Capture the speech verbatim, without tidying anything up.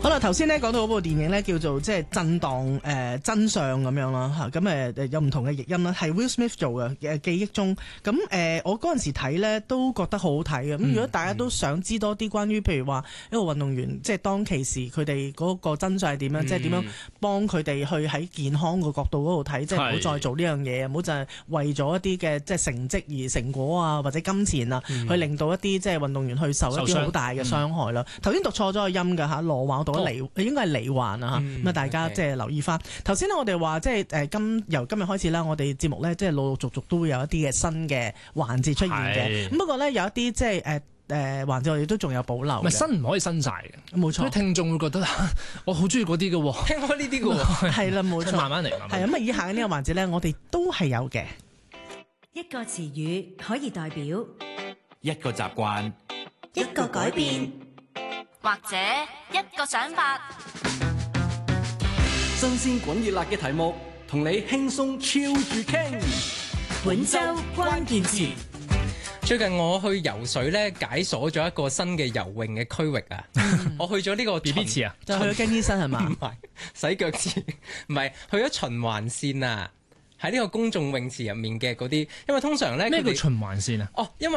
好啦，頭先咧講到嗰部電影咧叫做即係震盪誒、呃、真相咁樣啦嚇，咁誒有唔同嘅譯音啦，係 Will Smith 做嘅嘅記憶中，咁誒、呃、我嗰陣時睇咧都覺得好好睇嘅。咁、嗯、如果大家都想知多啲關於譬如話一個運動員即係當其時佢哋嗰個真相係點樣，嗯、即係點樣幫佢哋去喺健康個角度嗰度睇，即係唔好再做呢樣嘢，唔好就係為咗一啲嘅即係成績而成果啊或者金錢啊，嗯、去令到一啲即係運動員去受一啲好大嘅傷害啦。頭先、嗯、讀錯咗個音㗎嚇，羅華讀。離應該係離患啊嚇，咁啊、嗯、大家即係留意翻。頭先咧我哋話即係誒今由今日開始啦，我哋節目咧即係陸陸續續都會有一啲嘅新嘅環節出現嘅。咁是不過咧有一啲即係誒誒環節我哋都仲有保留。唔係新唔可以新晒嘅，冇錯。啲聽眾會覺得我好中意嗰啲嘅喎，聽開呢啲嘅喎。係啦，冇錯。慢慢嚟。係咁啊！以下嘅呢個環節咧，我哋都係有嘅。 一個詞語可以代表一個習慣， 一個改變。 或者一個想法， 新鮮滾熱辣嘅題目，同你輕鬆超住傾。 本周關鍵詞。 最近我去游水咧，解鎖咗一個新嘅游泳嘅區域啊！我去咗呢個 B B 池啊， 就去咗更衣室係嘛？ 唔係洗腳池，唔係去咗循環線啊！喺呢個公眾泳池入面嘅嗰啲，因為通常咧咩叫循環線啊？ 哦，因為